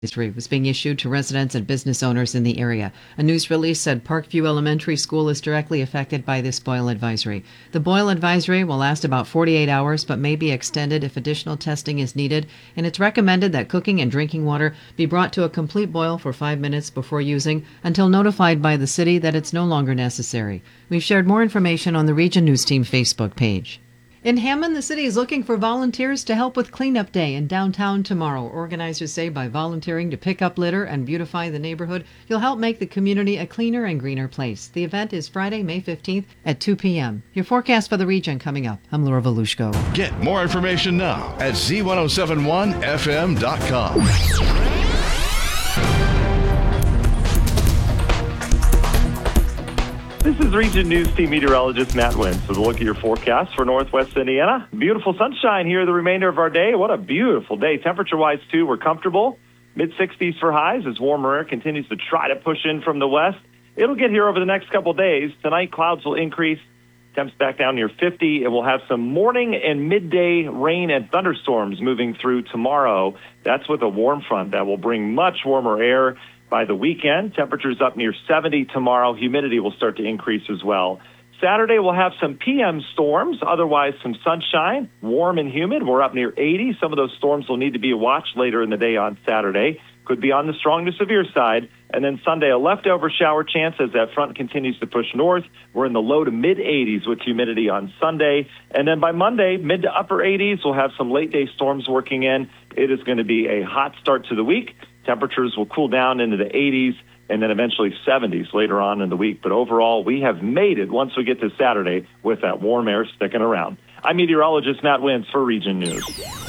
advisory was being issued to residents and business owners in the area. A news release said Parkview Elementary School is directly affected by this boil advisory. The boil advisory will last about 48 hours, but may be extended if additional testing is needed, and it's recommended that cooking and drinking water be brought to a complete boil for 5 minutes before using until notified by the city that it's no longer necessary. We've shared more information on the Region News Team Facebook page. In Hammond, the city is looking for volunteers to help with Cleanup Day in downtown tomorrow. Organizers say by volunteering to pick up litter and beautify the neighborhood, you'll help make the community a cleaner and greener place. The event is Friday, May 15th at 2 p.m. Your forecast for the region coming up. I'm Laura Volushko. Get more information now at z1071fm.com. This is Region News Team meteorologist Matt Wentz with a look at your forecast for Northwest Indiana. Beautiful sunshine here the remainder of our day. What a beautiful day. Temperature-wise, too, we're comfortable. Mid-60s for highs as warmer air continues to try to push in from the west. It'll get here over the next couple days. Tonight, clouds will increase. Temps back down near 50. And we'll have some morning and midday rain and thunderstorms moving through tomorrow. That's with a warm front that will bring much warmer air. By the weekend, temperatures up near 70 tomorrow. Humidity will start to increase as well. Saturday, we'll have some PM storms, otherwise some sunshine, warm and humid. We're up near 80. Some of those storms will need to be watched later in the day on Saturday. Could be on the strong to severe side. And then Sunday, a leftover shower chance as that front continues to push north. We're in the low to mid 80s with humidity on Sunday. And then by Monday, mid to upper 80s, we'll have some late day storms working in. It is going to be a hot start to the week. Temperatures will cool down into the 80s and then eventually 70s later on in the week. But overall, we have made it once we get to Saturday with that warm air sticking around. I'm meteorologist Matt Wentz for Region News.